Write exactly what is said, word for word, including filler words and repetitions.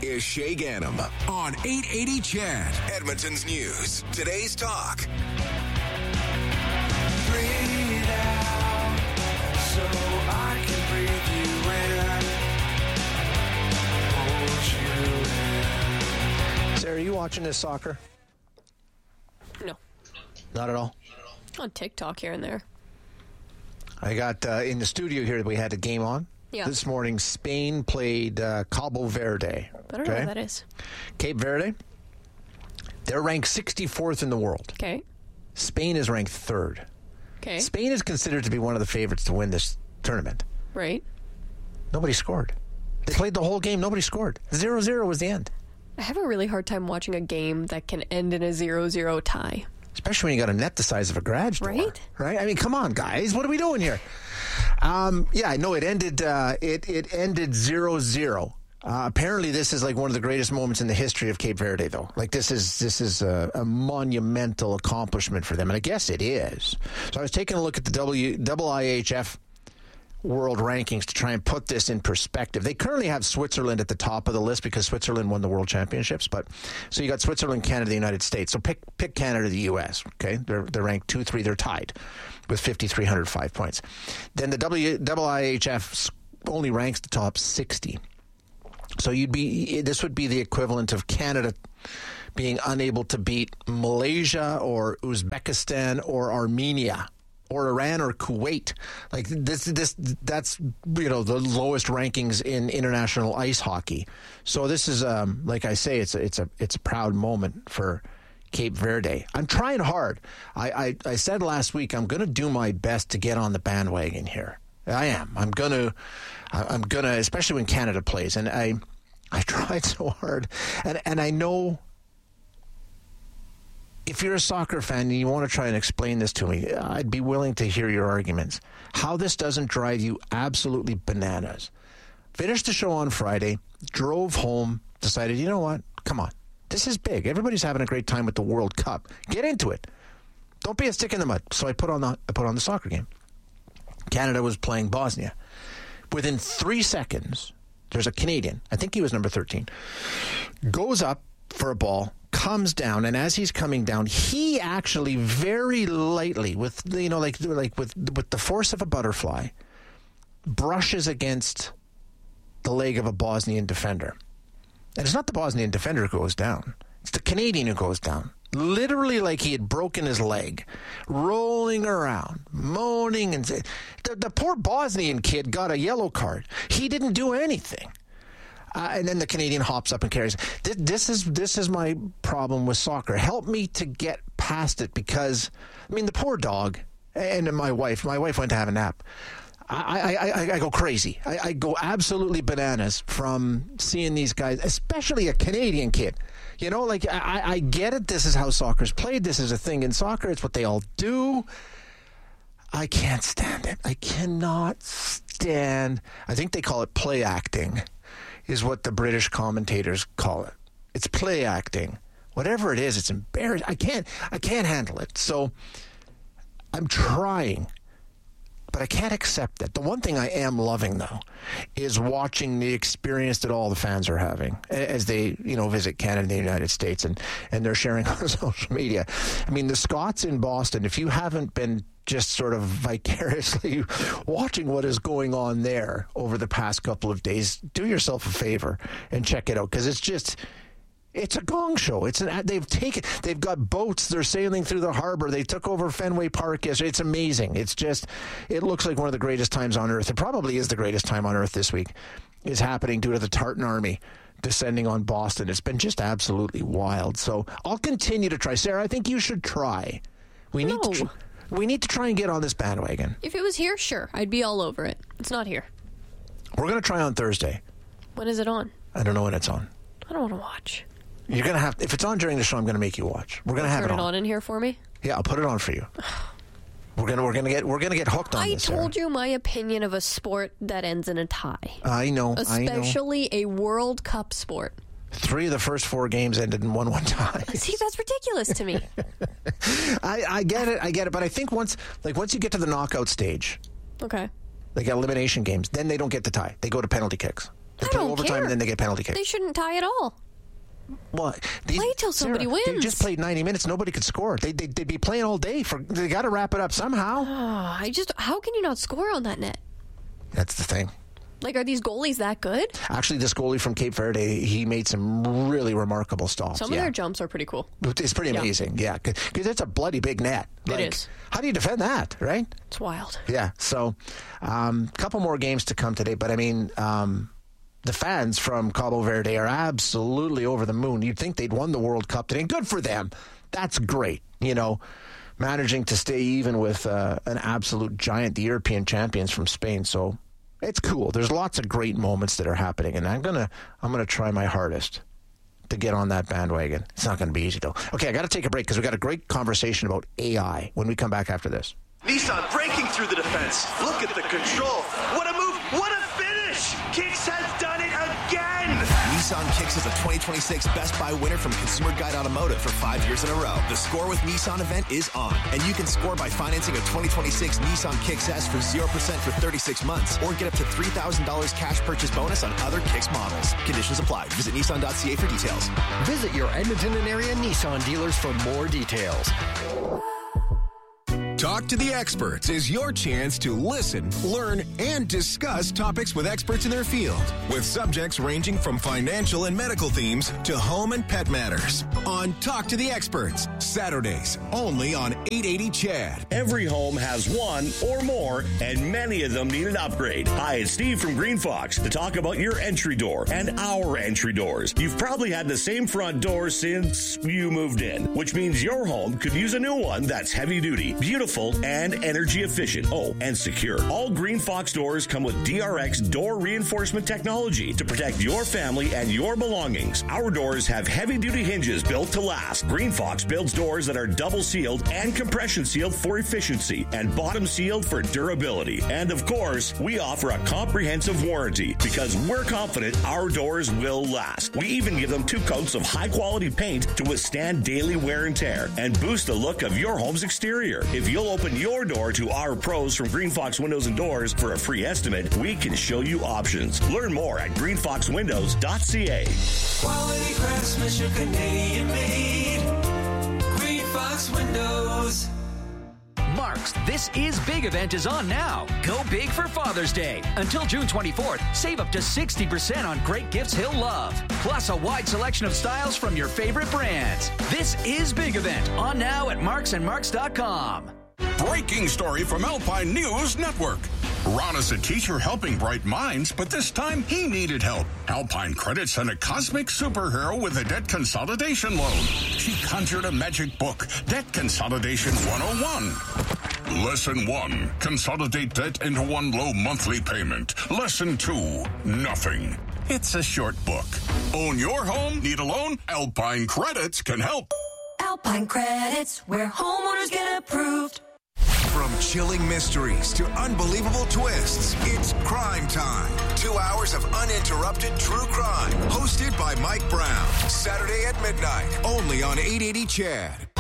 is Shay Gannam on eight eighty C H A D, Edmonton's News. Today's Talk. Breathe out so I can breathe you in. Hold you in. Sarah, are you watching this soccer? No. Not at all? On TikTok here and there. I got uh, in the studio here that we had a game on. Yeah. This morning, Spain played uh, Cabo Verde. I don't know what that is. Cape Verde. They're ranked sixty-fourth in the world. Okay. Spain is ranked third. Okay. Spain is considered to be one of the favorites to win this tournament. Right. Nobody scored. They played the whole game. Nobody scored. zero zero was the end. I have a really hard time watching a game that can end in a zero zero tie. Especially when you got a net the size of a garage door. Right? Right? I mean, come on, guys. What are we doing here? Um, yeah, I know it ended uh, it, it ended zero zero. Uh, apparently, this is like one of the greatest moments in the history of Cape Verde, though. Like, this is this is a, a monumental accomplishment for them, and I guess it is. So I was taking a look at the W I H F world rankings to try and put this in perspective. They currently have Switzerland at the top of the list because Switzerland won the World Championships. But so you got Switzerland, Canada, the United States. So pick pick Canada, the U S. Okay, they're they're ranked two, three. They're tied with five thousand three hundred five points. Then the W I H F only ranks the top sixty. So you'd be this would be the equivalent of Canada being unable to beat Malaysia or Uzbekistan or Armenia or Iran or Kuwait. Like this this that's you know the lowest rankings in international ice hockey. So this is um like I say it's a, it's a it's a proud moment for Cape Verde. I'm trying hard. I I, I said last week I'm going to do my best to get on the bandwagon here. I am. I'm going to I'm going to especially when Canada plays, and I I tried so hard. And and I know if you're a soccer fan and you want to try and explain this to me, I'd be willing to hear your arguments. How this doesn't drive you absolutely bananas. Finished the show on Friday, drove home, decided, you know what? Come on. This is big. Everybody's having a great time with the World Cup. Get into it. Don't be a stick in the mud. So I put on the I put on the soccer game. Canada was playing Bosnia. Within three seconds, there's a Canadian, I think he was number thirteen, goes up for a ball, comes down, and as he's coming down, he actually very lightly, with you know, like like with with the force of a butterfly, brushes against the leg of a Bosnian defender. And it's not the Bosnian defender who goes down; it's the Canadian who goes down. Literally like he had broken his leg, rolling around, moaning. And the, the poor Bosnian kid got a yellow card. He didn't do anything. Uh, and then the Canadian hops up and carries. This, this is this is my problem with soccer. Help me to get past it because, I mean, the poor dog and my wife, my wife went to have a nap. I, I, I, I go crazy. I, I go absolutely bananas from seeing these guys, especially a Canadian kid. You know, like, I, I get it. This is how soccer's played. This is a thing in soccer. It's what they all do. I can't stand it. I cannot stand. I think they call it play acting, is what the British commentators call it. It's play acting. Whatever it is, it's embarrassing. I can't, I can't handle it. So I'm trying. But I can't accept that. The one thing I am loving, though, is watching the experience that all the fans are having as they, you know, visit Canada and the United States, and, and they're sharing on social media. I mean, the Scots in Boston, if you haven't been just sort of vicariously watching what is going on there over the past couple of days, do yourself a favor and check it out, because it's just... It's a gong show. It's an, they've taken. They've got boats. They're sailing through the harbor. They took over Fenway Park yesterday. It's amazing. It's just. It looks like one of the greatest times on earth. It probably is the greatest time on earth this week. Is happening due to the Tartan Army descending on Boston. It's been just absolutely wild. So I'll continue to try. Sarah, I think you should try. We need No. to. Tr- we need to try and get on this bandwagon. If it was here, sure, I'd be all over it. It's not here. We're going to try on Thursday. When is it on? I don't know when it's on. I don't want to watch. You're going to have, if it's on during the show, I'm going to make you watch. We're going to have Turn it on. it on in here for me. Yeah, I'll put it on for you. We're going to we're going to get we're going to get hooked on I this. told Sarah. you my opinion of a sport that ends in a tie. I know, Especially I know. a World Cup sport. Three of the first four games ended in one one tie. See, that's ridiculous to me. I, I get it, I get it, but I think once like once you get to the knockout stage, Okay. like elimination games, then they don't get the tie. They go to penalty kicks. They I play don't overtime care. and then they get penalty kicks. They shouldn't tie at all. Well, these, Play till somebody Sarah, They wins. just played ninety minutes. Nobody could score. They, they, they'd be playing all day. For They got to wrap it up somehow. Oh, I just, how can you not score on that net? That's the thing. Like, are these goalies that good? Actually, this goalie from Cape Verde, he made some really remarkable stops. Some yeah. of their jumps are pretty cool. It's pretty Yeah. amazing, yeah, because it's a bloody big net. It Like, is. How do you defend that, right? It's wild. Yeah, so a um, couple more games to come today, but I mean, um, the fans from Cabo Verde are absolutely over the moon. You'd think they'd won the World Cup today. Good for them. That's great, you know, managing to stay even with uh, an absolute giant, the European champions from Spain, so it's cool. There's lots of great moments that are happening, and I'm gonna I'm gonna try my hardest to get on that bandwagon. It's not going to be easy, though. Okay, I got to take a break because we got a great conversation about A I when we come back after this. Nissan breaking through the defense. Look at the control. What a move. What a finish. Kicks has done it again. Nissan Kicks is a twenty twenty-six Best Buy winner from Consumer Guide Automotive for five years in a row. The Score with Nissan event is on, and you can score by financing a twenty twenty-six Nissan Kicks S for zero percent for thirty-six months, or get up to three thousand dollars cash purchase bonus on other Kicks models. Conditions apply. Visit Nissan dot C A for details. Visit your Edmonton and area Nissan dealers for more details. Talk to the Experts is your chance to listen, learn, and discuss topics with experts in their field, with subjects ranging from financial and medical themes to home and pet matters. On Talk to the Experts, Saturdays, only on eight eighty C H A D. Every home has one or more, and many of them need an upgrade. Hi, it's Steve from Green Fox to talk about your entry door and our entry doors. You've probably had the same front door since you moved in, which means your home could use a new one that's heavy duty, beautiful, and energy efficient. Oh, and secure. All Green Fox doors come with D R X door reinforcement technology to protect your family and your belongings. Our doors have heavy duty hinges built to last. Green Fox builds doors that are double sealed and compression sealed for efficiency and bottom sealed for durability. And of course, we offer a comprehensive warranty because we're confident our doors will last. We even give them two coats of high quality paint to withstand daily wear and tear and boost the look of your home's exterior. If you'll open your door to our pros from Green Fox Windows and Doors for a free estimate, we can show you options. Learn more at green fox windows dot c a. Quality craftsmanship, Canadian made. Green Fox Windows. Mark's This Is Big event is on now. Go big for Father's Day. Until June twenty-fourth, save up to sixty percent on great gifts he'll love. Plus a wide selection of styles from your favorite brands. This Is Big event on now at marks and marks dot com. Breaking story from Alpine News Network. Ron is a teacher helping bright minds, but this time he needed help. Alpine Credit sent a cosmic superhero with a debt consolidation loan. She conjured a magic book, Debt Consolidation one oh one. Lesson one, consolidate debt into one low monthly payment. Lesson two, nothing. It's a short book. Own your home? Need a loan? Alpine Credits can help. Alpine Credits, where homeowners get approved. From chilling mysteries to unbelievable twists, it's Crime Time. Two hours of uninterrupted true crime. Hosted by Mike Brown. Saturday at midnight, only on eight eighty C H A D.